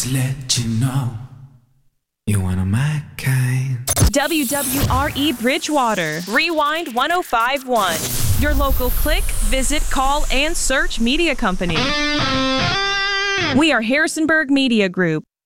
to let you know you're one of my kind. WWRE Bridgewater, Rewind 105.1. Your local click, visit, call, and search media company. We are Harrisonburg Media Group.